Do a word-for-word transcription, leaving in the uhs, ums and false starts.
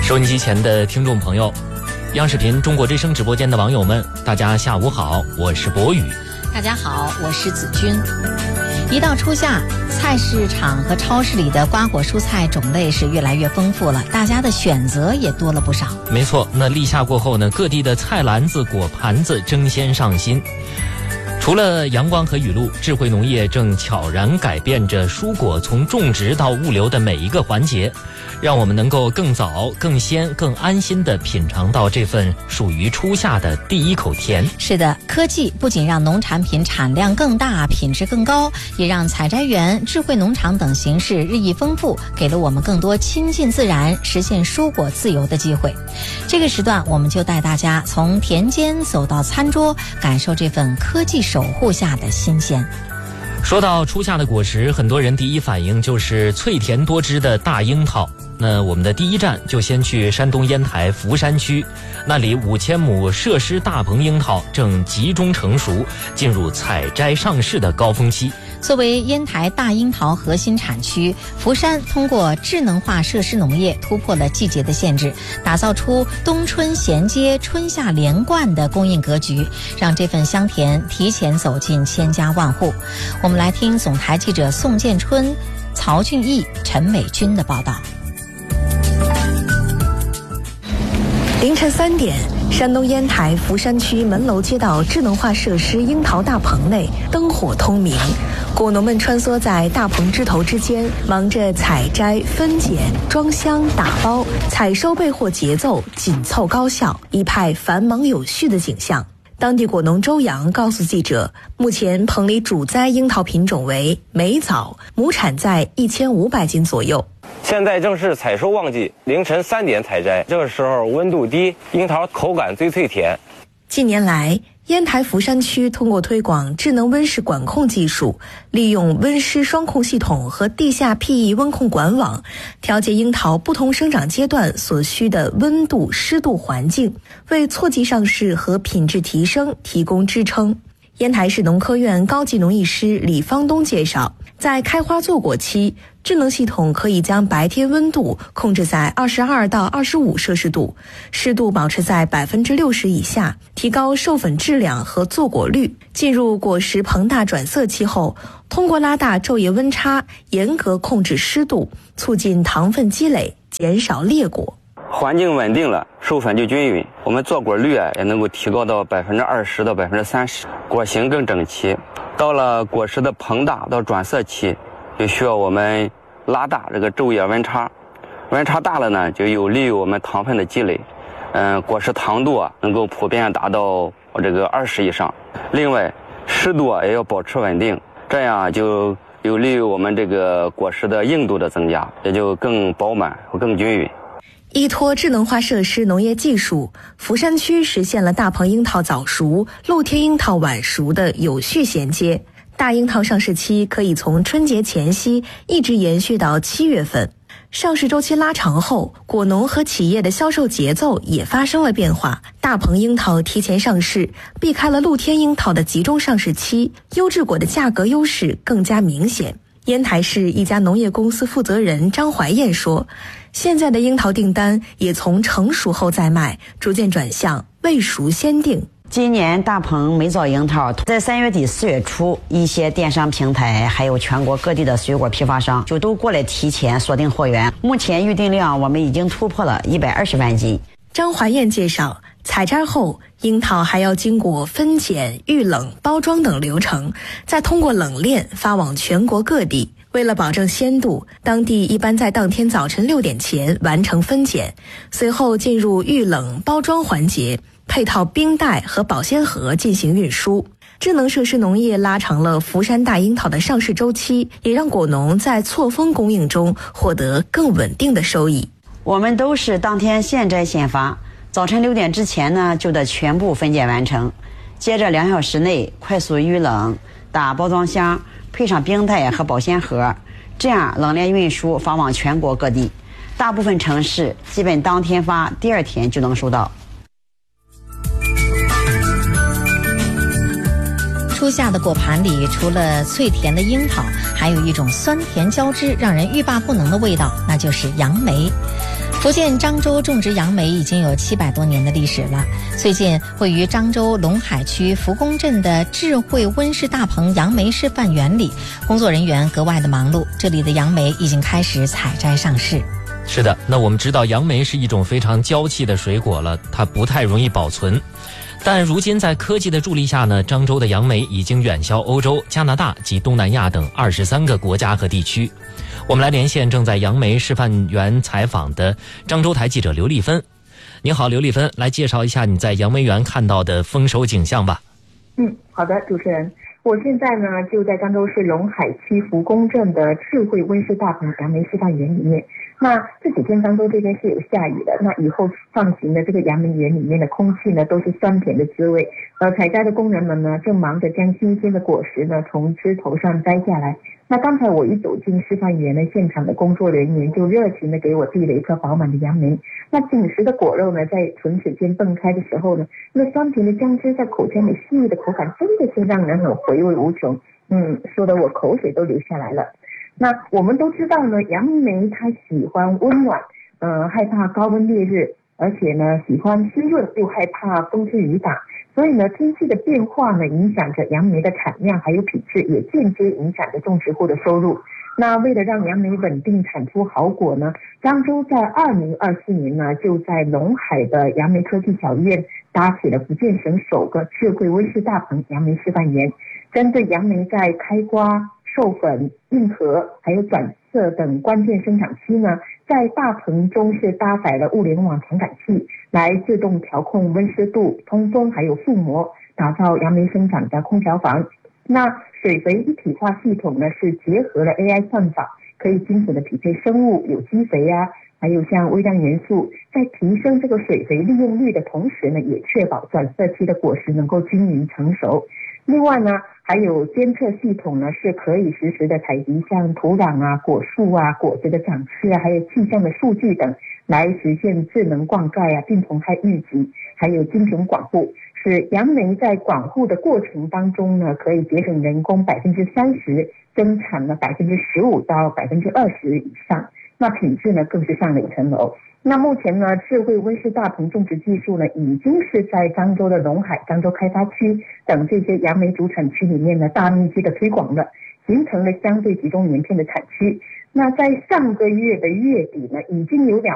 收音机前的听众朋友，央视频中国之声直播间的网友们，大家下午好，我是博宇。 大家好，我是子君。一到初夏，菜市场和超市里的瓜果蔬菜种类是越来越丰富了，大家的选择也多了不少。 没错，那立夏过后呢，各地的菜篮子、果盘子争先上新。除了阳光和雨露，智慧农业正悄然改变着蔬果从种植到物流的每一个环节，让我们能够更早、更鲜、更安心地品尝到这份属于初夏的第一口甜。 是的，科技不仅让农产品产量更大、品质更高，也让采摘园、智慧农场等形式日益丰富，给了我们更多亲近自然、实现蔬果自由的机会。这个时段，我们就带大家从田间走到餐桌，感受这份科技守护下的新鲜。 说到初夏的果实，很多人第一反应就是脆甜多汁的大樱桃。那我们的第一站就先去山东烟台福山区，那里五千亩设施大棚樱桃正集中成熟，进入采摘上市的高峰期。 作为烟台大樱桃核心产区，福山通过智能化设施农业突破了季节的限制，打造出冬春衔接、春夏连贯的供应格局，让这份香甜提前走进千家万户。我们来听总台记者宋建春、曹俊义、陈美君的报道。 凌晨三点，山东烟台福山区门楼街道智能化设施樱桃大棚内灯火通明，果农们穿梭在大棚枝头之间，忙着采摘、分拣、装箱、打包，采收备货节奏紧凑高效，一派繁忙有序的景象。当地果农周阳告诉记者，目前棚里主栽樱桃品种为美枣，亩产在一千五百斤左右。 现在正是采收旺季，凌晨三点采摘，这个时候温度低，樱桃口感最脆甜。 近年来，烟台福山区通过推广智能温室管控技术，利用温湿双控系统和地下 P E 温控管网，调节樱桃不同生长阶段所需的温度、湿度环境，为错季上市和品质提升提供支撑。烟台市农科院高级农艺师李方东介绍，在开花坐果期，智能系统可以将白天温度控制在二十二到二十五摄氏度，湿度保持在百分之六十以下，提高授粉质量和坐果率。进入果实膨大转色期后，通过拉大昼夜温差，严格控制湿度，促进糖分积累，减少裂果。 环境稳定了，授粉就均匀，我们坐果率啊也能够提高到百分之二十到百分之三十，果形更整齐。到了果实的膨大到转色期，就需要我们拉大这个昼夜温差，温差大了呢，就有利于我们糖分的积累。嗯，果实糖度啊能够普遍达到这个二十以上。另外，湿度啊也要保持稳定，这样就有利于我们这个果实的硬度的增加，也就更饱满和更均匀。 依托智能化设施农业技术，福山区实现了大棚樱桃早熟、露天樱桃晚熟的有序衔接。大樱桃上市期可以从春节前夕一直延续到七月份。上市周期拉长后，果农和企业的销售节奏也发生了变化。大棚樱桃提前上市，避开了露天樱桃的集中上市期，优质果的价格优势更加明显。烟台市一家农业公司负责人张怀燕说，现在的樱桃订单也从成熟后再卖，逐渐转向未熟先订。 今年大棚美枣樱桃在三月底四月初，一些电商平台还有全国各地的水果批发商就都过来提前锁定货源，目前预订量我们已经突破了一百二十万斤。 张怀燕介绍，采摘后樱桃还要经过分拣、预冷、包装等流程，再通过冷链发往全国各地。为了保证鲜度，当地一般在当天早晨六点前完成分拣，随后进入预冷包装环节，配套冰袋和保鲜盒进行运输。智能设施农业拉长了福山大樱桃的上市周期，也让果农在错峰供应中获得更稳定的收益。 我们都是当天现摘现发，早晨六点之前呢就得全部分拣完成，接着两小时内快速预冷、打包装箱，配上冰袋和保鲜盒，这样冷链运输发往全国各地。大部分城市基本当天发，第二天就能收到。 初夏的果盘里，除了脆甜的樱桃，还有一种酸甜交织、让人欲罢不能的味道，那就是杨梅。 福建漳州种植杨梅已经有七百多年的历史了。最近，位于漳州龙海区福公镇的智慧温室大棚杨梅示范园里，工作人员格外的忙碌。这里的杨梅已经开始采摘上市。 是的，那我们知道杨梅是一种非常娇气的水果了，它不太容易保存。但如今在科技的助力下呢，漳州的杨梅已经远销欧洲、加拿大及东南亚等二十三个国家和地区。我们来连线正在杨梅示范园采访的漳州台记者刘丽芬。你好，刘丽芬，来介绍一下你在杨梅园看到的丰收景象吧。 嗯，好的，主持人，我现在呢就在漳州市龙海区福公镇的智慧温室大棚杨梅示范园里面。那这几天漳州这边是有下雨的，那以后放行的这个杨梅园里面的空气呢都是酸甜的滋味。呃，采摘的工人们呢正忙着将新鲜的果实呢从枝头上摘下来。那刚才我一走进示范园呢，现场的工作人员就热情的给我递了一颗饱满的杨梅。那紧实的果肉呢，在唇齿间蹦开的时候呢，那酸甜的姜汁在口腔里细腻的口感，真的是让人很回味无穷。嗯，说的我口水都流下来了。那我们都知道呢，杨梅它喜欢温暖，呃，害怕高温烈日，而且呢喜欢湿润，又害怕风吹雨打。所以呢，天气的变化呢，影响着杨梅的产量还有品质，也间接影响着种植户的收入。那为了让杨梅稳定产出好果呢，漳州在二零二四年呢，就在龙海的杨梅科技小院搭起了福建省首个智慧温室大棚杨梅示范园，针对杨梅在开瓜、授粉、硬核还有转色等关键生长期呢，在大棚中是搭载了物联网传感器，来自动调控温湿度、通风还有覆膜，打造杨梅生长的空调房。那水肥一体化系统呢，是结合了 A I 算法，可以精准的匹配生物、有机肥啊，还有像微量元素，在提升这个水肥利用率的同时呢，也确保转色期的果实能够均匀成熟。另外呢，还有监测系统呢，是可以实时的采集像土壤啊、果树啊、果子的长势啊，还有气象的数据等，来实现智能灌溉啊、病虫害预警，还有精准管护，使杨梅在管护的过程当中呢，可以节省人工百分之三十，增产了百分之十五到百分之二十以上，那品质呢更是上了一层楼。那目前呢，智慧温室大棚种植技术呢，已经是在漳州的龙海、漳州开发区等这些杨梅主产区里面呢，大面积的推广了，形成了相对集中年片的产区。那在上个月的月底呢，已经有两